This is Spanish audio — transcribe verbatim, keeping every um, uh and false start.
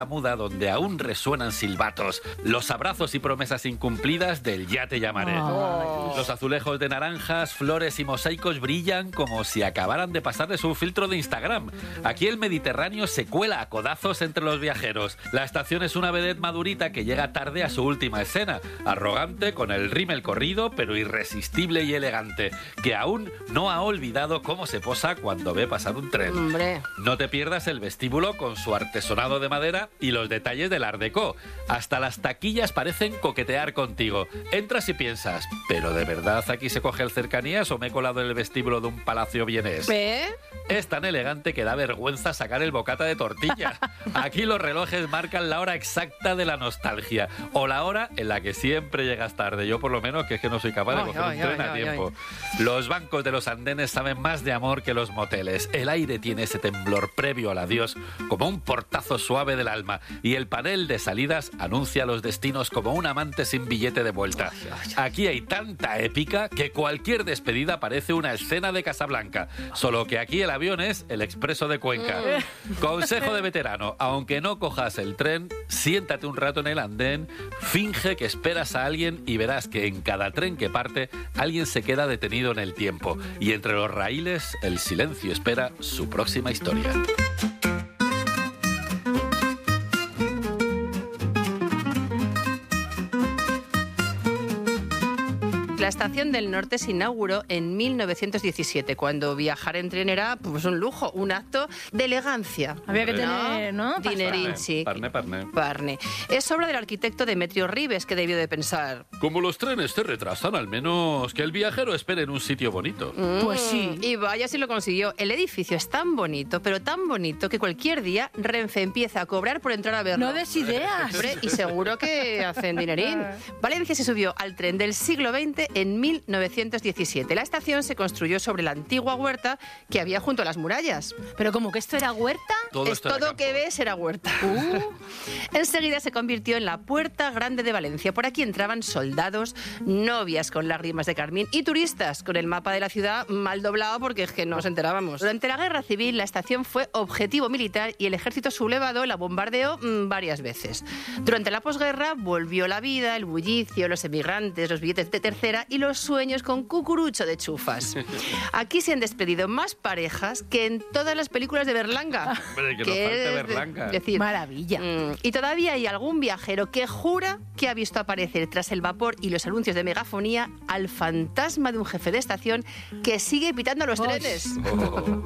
muda donde aún resuenan silbatos, los abrazos y promesas incumplidas del ya te llamaré. Oh. Los azulejos de naranjas, flores y mosaicos brillan como si acabaran de pasarles un filtro de Instagram. Aquí el Mediterráneo se cuela a codazos entre los viajeros. La estación es una vedette madurita que llega tarde a su última escena, arrogante, con el rímel corrido, pero irresistible y elegante, que aún no ha olvidado cómo se posa cuando ve pasar un tren. Hombre. No te pierdas el vestíbulo con su artesonado de madera y los detalles del Art Deco. Hasta las taquillas parecen coquetear contigo. Entras y piensas, ¿pero de verdad aquí se coge el cercanías o me he colado en el vestíbulo de un palacio vienés? ¿Eh? Es tan elegante que da vergüenza sacar el bocata de tortilla. Aquí los relojes marcan la hora exacta de la nostalgia, o la hora en la que siempre llegas tarde. Yo por lo menos, que es que no soy capaz de coger ay, un tren ay, a ay, tiempo. ay. Los bancos de los andenes saben más de amor que los moteles. El aire tiene ese temblor previo al adiós, como un portazo suave del alma, y el panel de salidas anuncia los destinos como un amante sin billete de vuelta. Aquí hay tanta épica que cualquier despedida parece una escena de Casablanca, solo que aquí el avión es el Expreso de Cuenca. Consejo de veterano: aunque no cojas el tren, siéntate un rato en el andén, finge que esperas a alguien y verás que en cada tren que parte alguien se queda detenido en el tiempo, y entre los raíles el silencio espera su próxima historia. La Estación del Norte se inauguró en mil novecientos diecisiete, cuando viajar en tren era pues, un lujo, un acto de elegancia. Había que tener, ¿no? Dinerín, sí. Parne, parne. Parne. Es obra del arquitecto Demetrio Ribes, que debió de pensar... Como los trenes te retrasan, al menos que el viajero espere en un sitio bonito. Mm, Pues sí. Y vaya si lo consiguió. El edificio es tan bonito, pero tan bonito, que cualquier día Renfe empieza a cobrar por entrar a verlo. No des ideas. Hombre, y seguro que hacen dinerín. Valencia se subió al tren del siglo veinte en mil novecientos diecisiete. La estación se construyó sobre la antigua huerta que había junto a las murallas. Pero como que esto era huerta. Todo es esto era todo campo. que ves era huerta. Uh. Enseguida se convirtió en la Puerta Grande de Valencia. Por aquí entraban soldados, novias con lágrimas de carmín y turistas con el mapa de la ciudad mal doblado, porque es que no nos enterábamos. Durante la Guerra Civil la estación fue objetivo militar y el ejército sublevado la bombardeó mmm, varias veces. Durante la posguerra volvió la vida, el bullicio, los emigrantes, los billetes de tercera y los sueños con cucurucho de chufas. Aquí se han despedido más parejas que en todas las películas de Berlanga. Hombre, que no falte es Berlanga. de- decir, Maravilla. mm, y todavía hay algún viajero que jura que ha visto aparecer tras el vapor y los anuncios de megafonía al fantasma de un jefe de estación que sigue pitando los Uy. trenes. Oh.